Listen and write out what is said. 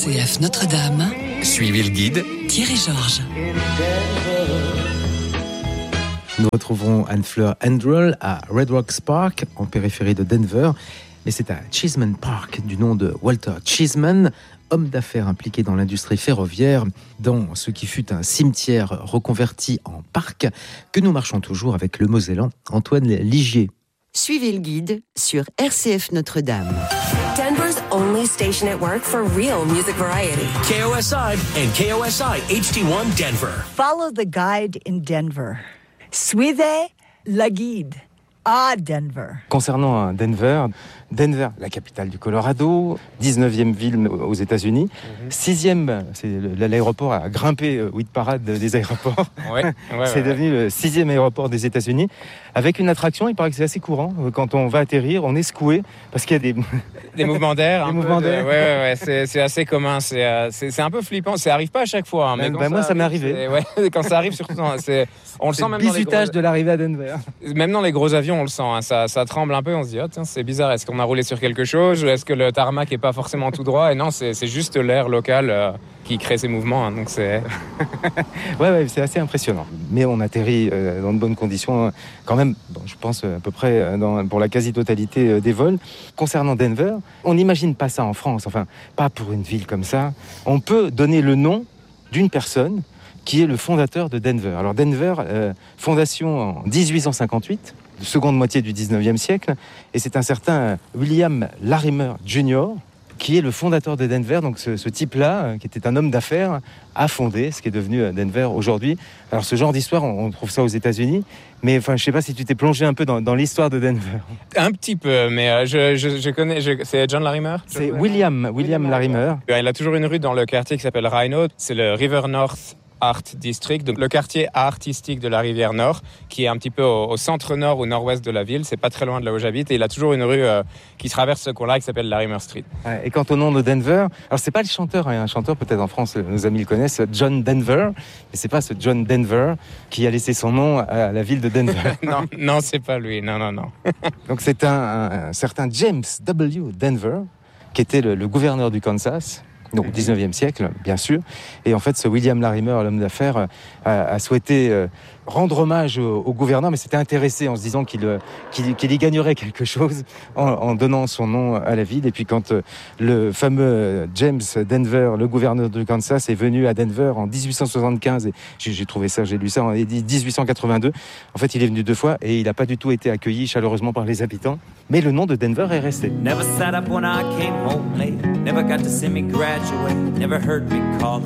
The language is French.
RCF Notre-Dame. Suivez le guide. Thierry Georges. Nous retrouverons Anne-Fleur Andrell à Red Rocks Park, en périphérie de Denver. Mais c'est à Cheeseman Park, du nom de Walter Cheeseman, homme d'affaires impliqué dans l'industrie ferroviaire, dans ce qui fut un cimetière reconverti en parc, que nous marchons toujours avec le Mosellan Antoine Ligier. Suivez le guide sur RCF Notre-Dame. Denver's only station at work for real music variety. KOSI and KOSI HD1 Denver. Follow the guide in Denver. Suivez le guide à Denver. Concernant Denver, la capitale du Colorado, 19e ville aux États-Unis, 6e, c'est l'aéroport a grimpé au hit parade des aéroports. C'est devenu le 6e aéroport des États-Unis, avec une attraction, il paraît que c'est assez courant. Quand on va atterrir, on est secoué parce qu'il y a des mouvements d'air. d'air. C'est assez commun. C'est un peu flippant. Ça arrive pas à chaque fois. Mais moi, ça m'est arrivé. Quand ça arrive, surtout, on le sent même dans les bisutage de l'arrivée à Denver. Même dans les gros avions, on le sent. Hein. Ça tremble un peu. On se dit, tiens, c'est bizarre. Est-ce qu'on a roulé sur quelque chose? Est-ce que le tarmac est pas forcément tout droit? Et non, c'est juste l'air local qui crée ces mouvements. Hein. Donc c'est c'est assez impressionnant. Mais on atterrit dans de bonnes conditions quand même. Je pense à peu près pour la quasi-totalité des vols. Concernant Denver, on n'imagine pas ça en France. Enfin, pas pour une ville comme ça. On peut donner le nom d'une personne qui est le fondateur de Denver. Alors Denver, fondation en 1858, seconde moitié du 19e siècle, et c'est un certain William Larimer Jr., qui est le fondateur de Denver. Donc ce type-là, qui était un homme d'affaires, a fondé ce qui est devenu Denver aujourd'hui. Alors ce genre d'histoire, on trouve ça aux États-Unis, mais je ne sais pas si tu t'es plongé un peu dans l'histoire de Denver. Un petit peu, mais je connais. C'est John Larimer. C'est William Larimer. Il a toujours une rue dans le quartier qui s'appelle Rhino. C'est le River North Art District, donc le quartier artistique de la rivière Nord, qui est un petit peu au centre-nord, au nord-ouest de la ville. C'est pas très loin de là où j'habite, et il a toujours une rue qui traverse ce coin-là, qui s'appelle Larimer Street. Et quant au nom de Denver, alors c'est pas le chanteur, un chanteur peut-être en France, nos amis le connaissent, John Denver, mais c'est pas ce John Denver qui a laissé son nom à la ville de Denver. non, c'est pas lui, non. Donc c'est un certain James W. Denver, qui était le gouverneur du Kansas. Donc, au 19e siècle, bien sûr. Et en fait, ce William Larimer, l'homme d'affaires, a souhaité rendre hommage au gouverneur, mais s'était intéressé en se disant qu'il y gagnerait quelque chose en donnant son nom à la ville. Et puis, quand le fameux James Denver, le gouverneur du Kansas, est venu à Denver en 1875, et j'ai trouvé ça, j'ai lu ça en 1882, en fait, il est venu 2 fois et il n'a pas du tout été accueilli chaleureusement par les habitants. Mais le nom de Denver est resté. Never sat up when I came home late. Never got to see me graduate. Never heard me call